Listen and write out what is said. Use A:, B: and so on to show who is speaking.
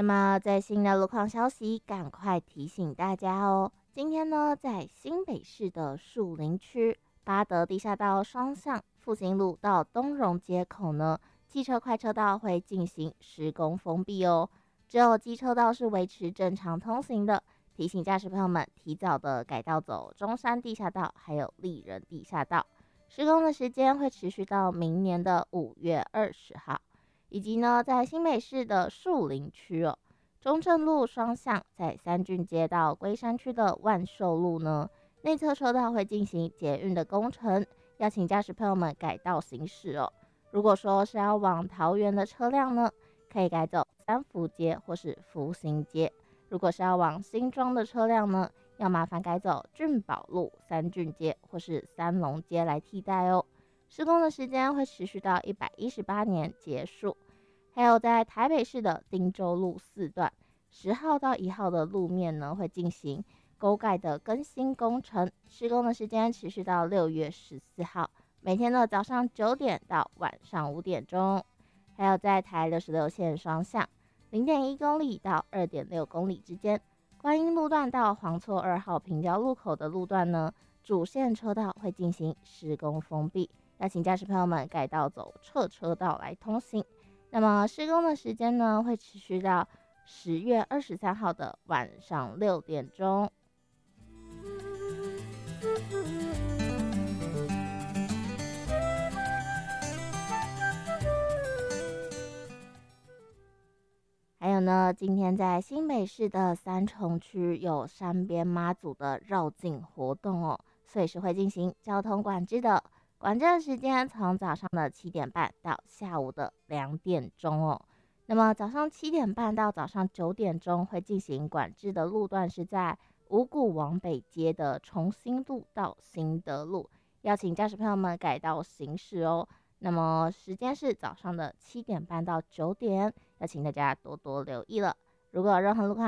A: 么最新的路况消息，赶快提醒大家哦。今天呢，在新北市的树林区八德地下道双向复兴路到东荣街口呢，汽车快车道会进行施工封闭哦，只有机车道是维持正常通行的。提醒驾驶朋友们提早的改道走中山地下道，还有丽人地下道。施工的时间会持续到明年的5月20号。以及呢，在新北市的树林区哦，中正路双向在三郡街到龟山区的万寿路呢，内侧车道会进行捷运的工程，要请驾驶朋友们改道行驶哦。如果说是要往桃园的车辆呢，可以改走三福街或是福兴街；如果是要往新庄的车辆呢，要麻烦改走俊宝路、三郡街或是三龙街来替代哦。施工的时间会持续到118年结束。还有在台北市的汀州路4段10号到1号的路面呢，会进行沟盖的更新工程，施工的时间持续到6月14号，每天的早上9点到晚上5点钟。还有在台66线双向0.1公里到2.6公里之间，观音路段到黄厝2号平交路口的路段呢，主线车道会进行施工封闭，要请驾驶朋友们改道走侧车道来通行。那么施工的时间呢，会持续到10月23号的晚上6点钟。还有呢，今天在新北市的三重区有山边妈祖的绕境活动哦，所以是会进行交通管制的。管制的时间从早上的7点半到下午的2点钟哦。那么早上7点半到早上9点钟会进行管制的路段是在五股往北街的重新路到新德路，邀请驾驶朋友们改道行驶哦。那么时间是早上的7点半到9点，要请大家多多留意了。如果有任何路况